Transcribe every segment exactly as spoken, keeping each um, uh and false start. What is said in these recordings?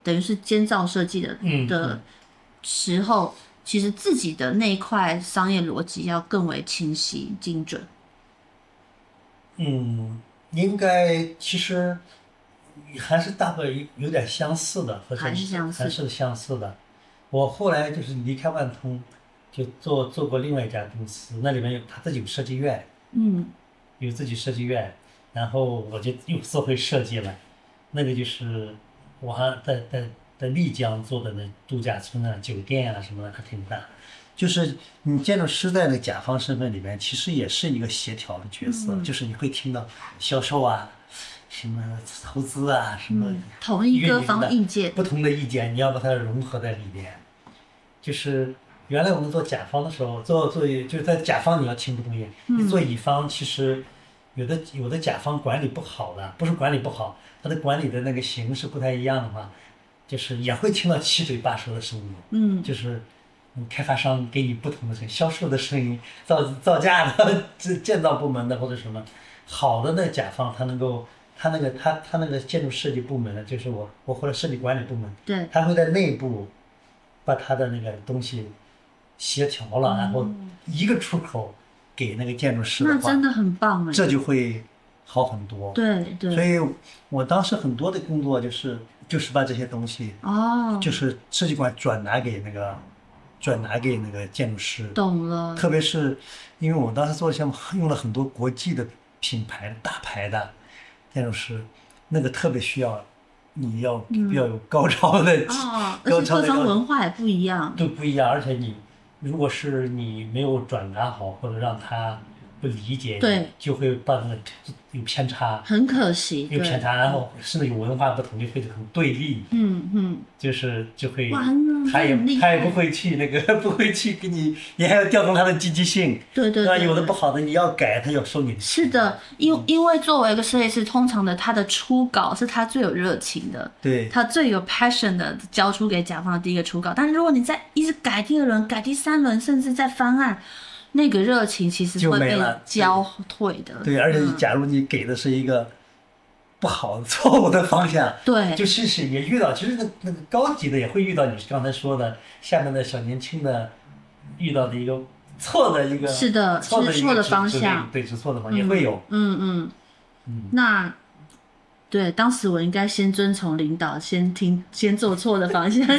等于是监造设计的、 嗯、 的时候，其实自己的那一块商业逻辑要更为清晰精准。 嗯，应该其实还是大概有点相似的，和还是相似， 还是相似的。我后来就是离开万通，就做做过另外一家公司，那里面有他自己有设计院， 嗯， 有自己设计院，然后我就又做回设计了。那个就是我还在在在丽江做的那度假村啊、酒店啊什么的，还挺大。就是你建筑师在那甲方身份里面，其实也是一个协调的角色， 嗯、 就是你会听到销售啊、什么投资啊、什么、嗯、 同一各方意见， 不同的意见，你要把它融合在里面。就是原来我们做甲方的时候，做做就是在甲方你要听不同意，你做乙方其实有的有的甲方管理不好的，不是管理不好，他的管理的那个形式不太一样的话，就是也会听到七嘴八舌的声音， 嗯， 就是开发商给你不同的声音，销售的声音，造造价的，建造部门的或者什么，好的那甲方他能够，他那个他他那个建筑设计部门呢，就是我我或者设计管理部门， 对， 他会在内部把他的那个东西协调了，嗯、然后一个出口给那个建筑师的话， 那真的很棒哎， 这就会好很多。 对对， 所以我当时很多的工作就是就是把这些东西哦， 就是设计馆转达给那个转达给那个建筑师。 懂了。 特别是因为我当时做的项目用了很多国际的品牌大牌的建筑师，那个特别需要你要、嗯、要有高超的哦，而且各方文化也不一样， 对，不一样。而且你如果是你没有转达好，或者让他不理解， 对， 就会把那个有偏差， 很可惜， 有偏差，然后甚至有文化不同，就会很对立， 嗯嗯， 就是就会， 他也他也不会去那个不会去给你，你还要调动他的积极性， 对对 对, 对， 有的不好的你要改，他要收你的。 是的，因为因为作为一个设计师，通常的他的初稿是他最有热情的， 对， 他最有 passion 的交出给甲方的第一个初稿，但是如果你再一直改第二轮、改第三轮，甚至在方案。那个热情其实会被浇退的， 对，而且假如你给的是一个不好的、错误的方向， 对， 就是是也遇到，其实那那个高级的也会遇到你刚才说的下面的小年轻的遇到的一个错的一个， 是的， 错的错的方向， 对，是错的方向、嗯、也会有， 嗯嗯嗯，那对，当时我应该先遵从领导，先听，先做错的方向。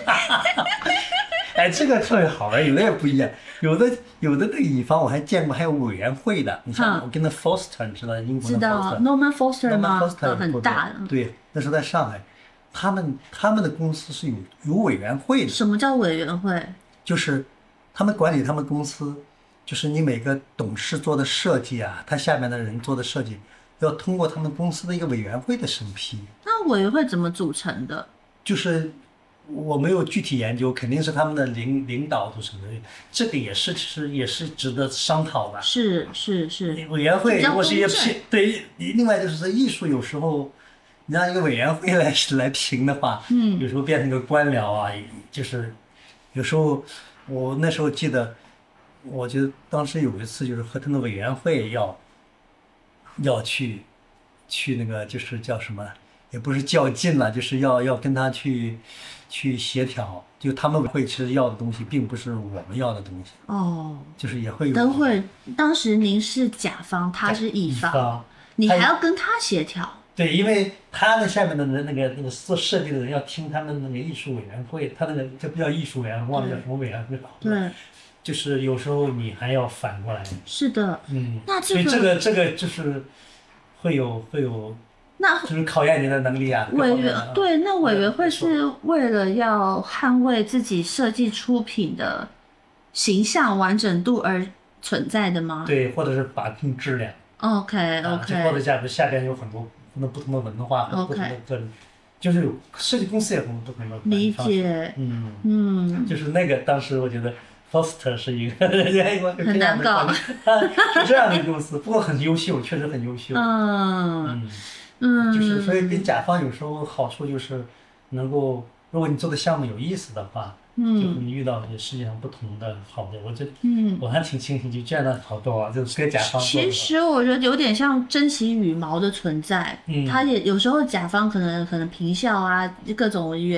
哎，这个特别好玩，有的也不一样，有的有的那个乙方我还见过，还有委员会的。你像我跟那 Foster， 你知道英国的 Foster？ 知道 Norman Foster 吗？ Norman Foster 很大的。 对，那时候在上海，他们他们的公司是有有委员会的。 什么叫委员会？ 就是他们管理他们公司，就是你每个董事做的设计啊，他下面的人做的设计，要通过他们公司的一个委员会的审批。 那委员会怎么组成的？ 就是我没有具体研究，肯定是他们的领领导组成的，这个也是其实也是值得商讨的。 是是是， 委员会如果是一些评，对，另外就是艺术有时候你让一个委员会来来评的话， 嗯， 有时候变成一个官僚啊，就是有时候我那时候记得，我觉得当时有一次就是和他们委员会要要去去那个就是叫什么，也不是较劲了，就是要要跟他去。去协调，就他们会其实要的东西，并不是我们要的东西。 哦， 就是也会有。 等会，当时您是甲方，他是乙方， 方你还要跟他协调。 对，因为他的下面的人，那个那个做设计的人要听他们那个艺术委员会，他那个这不叫艺术委员会，忘了叫什么委员会了。 对。 就是有时候你还要反过来。 是的。 嗯。 那这个。 所以这个这个就是会有会有。 那就是考验你的能力啊。 委员对，那委员会是为了要捍卫自己设计出品的形象完整度而存在的吗？ 对，或者是把控质量。 OK OK。 或者下下边有很多很多不同的文化和不同的个人， okay. 就是有设计公司也有不同的理解。 嗯嗯， 就是那个当时我觉得 Foster 是一个很难搞， 是这样的一个公司，不过很优秀，确实很优秀。 嗯。 嗯嗯， 就是所以跟甲方有时候好处就是能够，如果你做的项目有意思的话，嗯，就你遇到世界上不同的好的，我觉得，嗯，我还挺庆幸就见到好多啊，就是跟甲方。 其实我觉得有点像珍惜羽毛的存在，嗯，他也有时候甲方可能可能评效啊各种原